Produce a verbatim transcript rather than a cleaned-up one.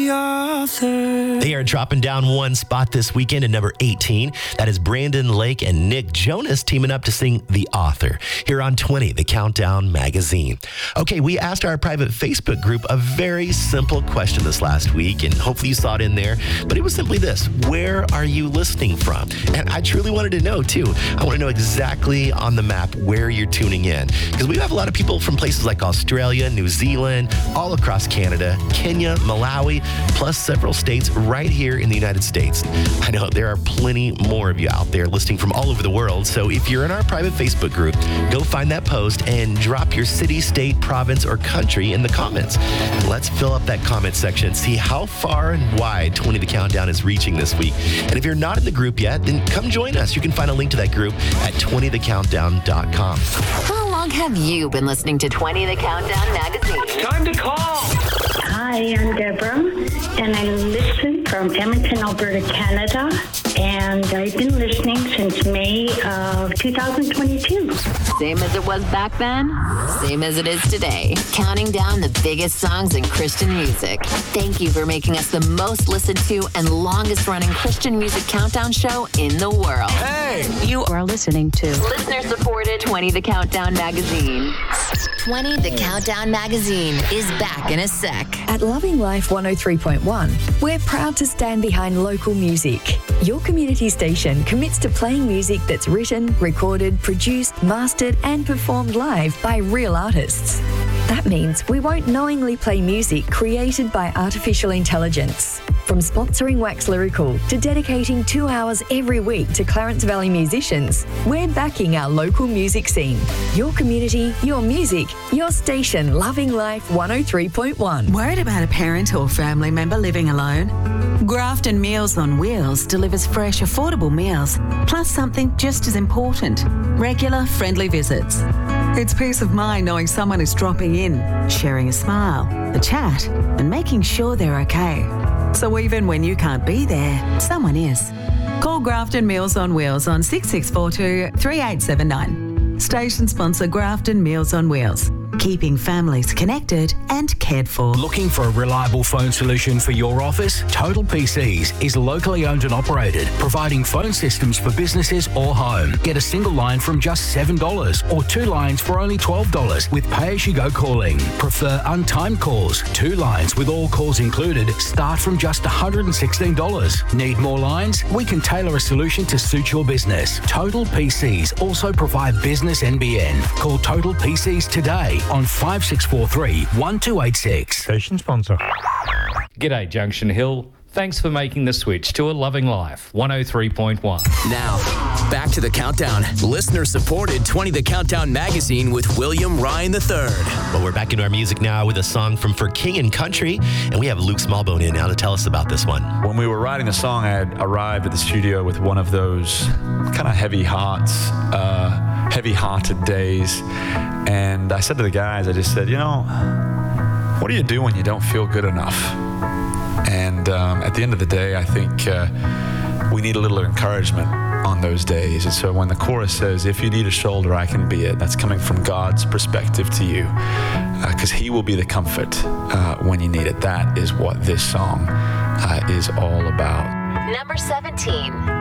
They are dropping down one spot this weekend at number eighteen. That is Brandon Lake and Nick Jonas teaming up to sing The Author here on twenty, the Countdown Magazine. Okay, we asked our private Facebook group a very simple question this last week, and hopefully you saw it in there, but it was simply this: where are you listening from? And I truly wanted to know, too. I want to know exactly on the map where you're tuning in, because we have a lot of people from places like Australia, New Zealand, all across Canada, Kenya, Malawi, plus several states right here in the United States. I know there are plenty more of you out there listening from all over the world, so if you're in our private Facebook group, go find that post and drop your city, state, province, or country in the comments. Let's fill up that comment section and see how far and wide twenty The Countdown is reaching this week. And if you're not in the group yet, then come join us. You can find a link to that group at twenty the countdown dot com. How long have you been listening to twenty The Countdown Magazine? Time to call! Hi, I'm Deborah, and I listen from Edmonton, Alberta, Canada, and I've been listening since May of two thousand twenty-two. Same as it was back then, same as it is today. Counting down the biggest songs in Christian music. Thank you for making us the most listened to and longest running Christian music countdown show in the world. Hey! You are listening to Listener supported twenty The Countdown Magazine. twenty The Countdown Magazine is back in a sec. At Loving Life one oh three point one, we're proud to stand behind local music. Your community station commits to playing music that's written, recorded, produced, mastered, and performed live by real artists. That means we won't knowingly play music created by artificial intelligence. From sponsoring Wax Lyrical to dedicating two hours every week to Clarence Valley musicians, we're backing our local music scene. Your community, your music, your station, Loving Life one oh three point one. Worried about a parent or family member living alone? Grafton Meals on Wheels delivers fresh, affordable meals, plus something just as important: regular, friendly visits. It's peace of mind knowing someone is dropping in, sharing a smile, a chat, and making sure they're okay. So even when you can't be there, someone is. Call Grafton Meals on Wheels on six six four two, three eight seven nine. Station sponsor Grafton Meals on Wheels. Keeping families connected and cared for. Looking for a reliable phone solution for your office? Total P Cs is locally owned and operated, providing phone systems for businesses or home. Get a single line from just seven dollars or two lines for only twelve dollars with pay-as-you-go calling. Prefer untimed calls? Two lines with all calls included start from just one hundred sixteen dollars. Need more lines? We can tailor a solution to suit your business. Total P Cs also provide business N B N. Call Total P Cs today on five six four three, one two eight six. Station sponsor. G'day Junction Hill. Thanks for making the switch to a Loving Life one oh three point one. Now, back to the countdown. Listener-supported twenty The Countdown Magazine with William Ryan the third. Well, we're back into our music now with a song from For King and Country, and we have Luke Smallbone in now to tell us about this one. When we were writing the song, I had arrived at the studio with one of those kind of heavy hearts, uh, heavy-hearted days, and I said to the guys, I just said, you know, what do you do when you don't feel good enough? And um, at the end of the day, I think uh, we need a little encouragement on those days. And so when the chorus says, if you need a shoulder, I can be it, that's coming from God's perspective to you, because uh, he will be the comfort uh, when you need it. That is what this song uh, is all about. Number seventeen.